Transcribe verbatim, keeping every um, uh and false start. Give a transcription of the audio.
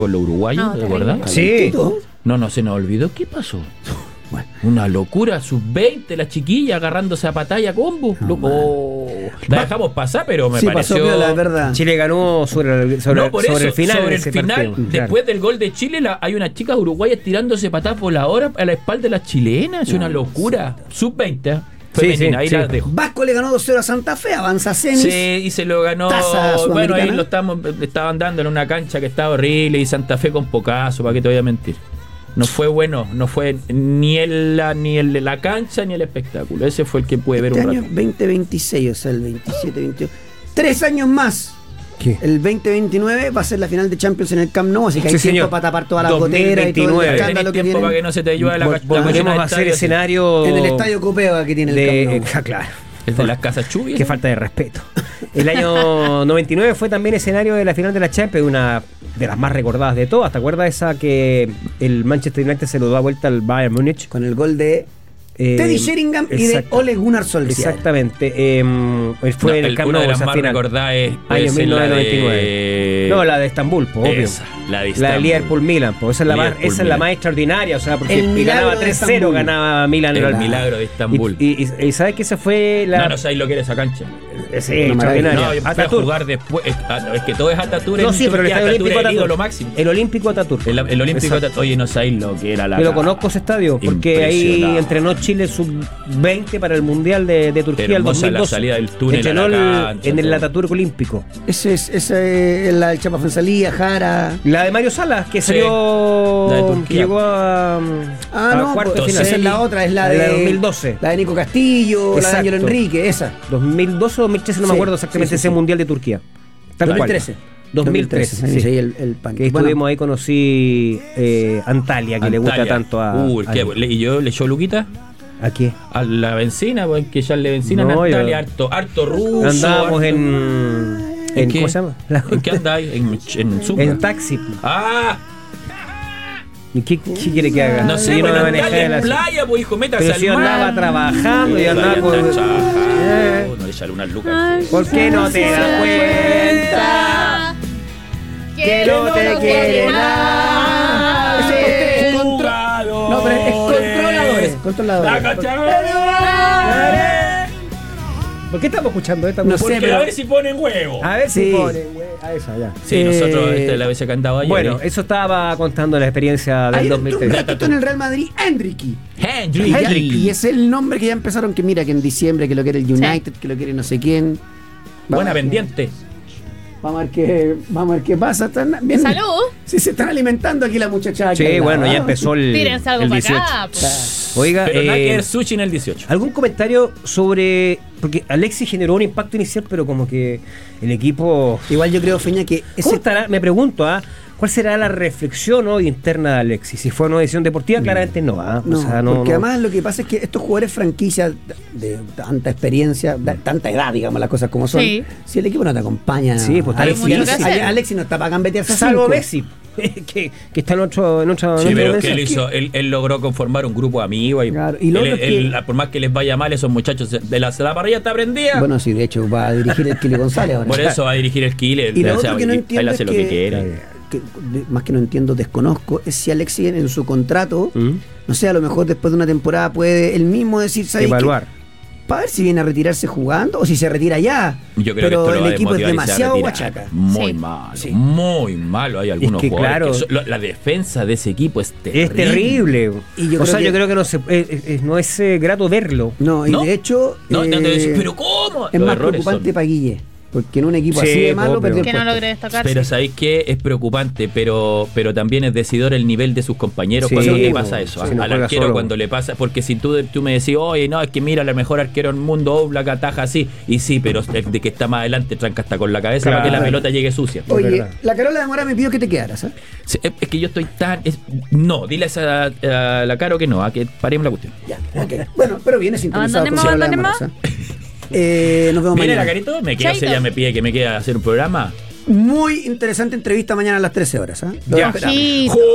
con los uruguayos, No, ¿te acuerdas? Sí. No, no se nos olvidó. ¿Qué pasó? Bueno, una locura, sub veinte, la chiquilla agarrándose a patalla combo. No, oh, la dejamos pasar, pero me sí, pareció. pasó piola, es verdad. Chile ganó sobre el, sobre, No, por sobre eso, el final. sobre de el ese final, partido. después del gol de Chile, la, hay unas chicas uruguayas tirándose patadas por la hora a la espalda de las chilenas. Es No, una locura. sub veinte. Sí, Femenina, sí, ahí sí. la dejo. Vasco le ganó dos cero a Santa Fe, avanza a semis. Sí, y se lo ganó. Taza Bueno, ahí sudamericana. lo estamos, le estaban dando en una cancha que estaba horrible y Santa Fe con pocazo, ¿para qué te voy a mentir? No fue bueno, no fue ni el, la, ni el de la cancha ni el espectáculo. Ese fue el que pude ver Este un año rato. veinte veintiséis, o sea, el veintisiete veintiocho. Tres años más. ¿Qué? El veinte veintinueve va a ser la final de Champions en el Camp Nou, así que hay Sí, tiempo señor. para tapar todas las dos mil goteras y todo el veintinueve. escándalo Tenés que tiempo tienen. para que no se te llueva la, Vol- la cocina Volveremos del a hacer estadio, escenario En el estadio Copeo que tiene el de, Camp Nou. ah, claro. El de las casas chubias. Qué falta de respeto. El año noventa y nueve fue también escenario de la final de la Champions, una de las más recordadas de todas. ¿Te acuerdas esa que el Manchester United se lo da vuelta al Bayern Múnich? Con el gol de Eh, Teddy Sheringham y de exacto. Ole Gunnar Solskjaer. Exactamente. Eh, fue No, en el el- Camp una Nou de las esa más final. recordadas es puede Año ser mil la novecientos noventa y nueve. de... No, la de Estambul, po, obvio. Esa, la de La de Istanbul. Liverpool-Milan, pues esa es la más, Liverpool, esa es la Milan. más extraordinaria, o sea, porque El milagro ganaba de tres cero, Estambul. ganaba Milan. El en la- milagro de Estambul. Y, y, y, y ¿sabes que esa fue la...? No, no sabéis lo que era esa cancha. Sí, Una extraordinaria. No, yo fui a Ataturk. jugar después. Es, ah, no, es que todo es Ataturk. No, en sí, pero el Turquía, Estadio Ataturk Olímpico es el ídolo Ataturk. máximo. El Olímpico Ataturk. El, el Olímpico Exacto. Ataturk. Oye, no sabéis lo que era la. Yo lo cagada. conozco ese estadio, porque ahí Impresionante. entrenó Chile sub veinte para el Mundial de, de Turquía el Hermosa dos mil la doce. salida del túnel Entrenó a la el- cancha, en el todo. Ataturk Olímpico. Ese es, ese es la del Chapa Fonsalía, Jara. La de Mario Salas, que Sí. salió. La de Turquía. Que llegó a. Ah, a no, cuartos pues, de esa final. es la otra, es la, La de, de dos mil doce. La de Nico Castillo, la de Exacto. Ángelo Enrique, esa. dos mil doce o dos mil trece, no Sí, me acuerdo exactamente sí, sí, ese sí. Mundial de Turquía. Tal dos mil cual. trece. dos mil trece, Sí, sí. sí, el, el pan. Que estuvimos ahí, conocí eh, Antalya, que le gusta Antalya. tanto a. Uh, a, ¿qué? Le- ¿Y yo le echó Luquita? ¿A qué? A la benzina, pues que ya le benzina No, a Natalia, yo- harto, harto ruso. Andábamos harto- en. ¿En en qué? ¿Cómo se llama? ¿En qué andáis? En, en Supra. En taxi. Ah, ¿Y qué, qué quiere que haga? no sé, Yo pues me en manejé Antalya, la- en playa, pues hijo, métase Pero al si yo mar. andaba trabajando y andaba Vaya, con. anda trabajando. Eh. No, échale unas lucas. Ay, ¿Por qué no te das cuenta que no te quiere nada? Ese es contra- No, pero es controladores. Controladores. La cachada. ¿Por qué estamos escuchando esta No música? sé, Porque pero- a ver si ponen huevo. A ver si Sí. ponen, güey. A esa ya. Sí, Eh, nosotros esta es la vez que andaba ayer. Bueno, eso estaba contando la experiencia del Hay dos un mil un trece. gatito en el Real Madrid, Hendricky. Henry. Y, ya- y es el nombre que ya empezaron, que mira, que en diciembre, que lo quiere el United, que lo quiere no sé quién. Buena Vamos- pendiente. Vamos a ver qué, vamos a ver qué pasa. Están bien- Salud. Sí, se están alimentando aquí la muchacha. Sí, bueno, ya empezó el, Tírense algo el para dieciocho. acá. po. Oiga, Pero nada eh, que ver sushi en el dieciocho. ¿algún comentario sobre...? Porque Alexis generó un impacto inicial, pero como que el equipo... Igual yo creo, Feña, que ¿Cómo ese estará? Me pregunto, ¿ah? ¿Cuál será la reflexión hoy interna de Alexis? Si fue una decisión deportiva, claramente no, ¿ah? No, O sea, no, porque no. además lo que pasa es que estos jugadores franquicias de tanta experiencia, de tanta edad, digamos las cosas como son, Sí. si el equipo no te acompaña, Sí, pues, está Alexis, difícil. Alexis, Alexis no está para gambetearse a Salvo cinco. Messi, que, que está en otro... En otra, Sí, en otra pero que dimensión. él hizo, él, él logró conformar un grupo de amigos y, Claro, y lo él- otro es él- que- por más que les vaya mal, esos muchachos de la, la parrilla está prendida. Bueno, sí, de hecho va a dirigir el Kili González ahora. por eso va a dirigir el Killer. Y lo o sea, otro que no y- entiendo él es hace lo que, que quiera. que de- más que no entiendo, desconozco, es si Alexis en su contrato, ¿Mm? no sé, a lo mejor después de una temporada puede él mismo decir, ¿sabes qué? Evaluar. Para ver si viene a retirarse jugando o si se retira ya. Yo creo Pero que esto lo el va a equipo es desmotivar y se va a demasiado retirar. guachaca. Muy Sí. malo, Sí. muy malo. Hay algunos que, jugadores claro, que son- lo- la defensa de ese equipo es terrible. Es terrible. Y yo o creo sea, que- yo creo que no, se, eh, eh, no es eh, grato verlo. No, y ¿No? de hecho. No, no, eh, te decís, pero ¿cómo? es Los más errores preocupante son- para Guille. Porque en un equipo Sí, así de malo obvio. perdió el Que no puesto. logre destacarse. Pero ¿sabéis qué? Es preocupante, pero pero también es decidor el nivel de sus compañeros Sí, cuando le po, pasa eso. sí, no al juega arquero solo. cuando le pasa, porque si tú, tú me decís, oye, no, es que mira, el mejor arquero del mundo, Oblak ataja así, y sí, pero el de que está más adelante tranca hasta con la cabeza para que la Claro. pelota llegue sucia. Oye, verdad. la Carola de Mora me pidió que te quedaras. ¿eh? Sí, es, es que yo estoy tan... es- no, dile a, esa, a la Caro que no, a que paremos la cuestión. Ya, ok. Bueno, pero viene sintonizado con Abandonemos, Carola de Mora. abandonemos. ¿eh? Eh, nos vemos Mire la mañana. Carito, me queda, Chaito. ella me pide que me quede a hacer un programa. Muy interesante entrevista mañana a las trece horas. ¿eh? Lo Ya. esperamos. Ojito.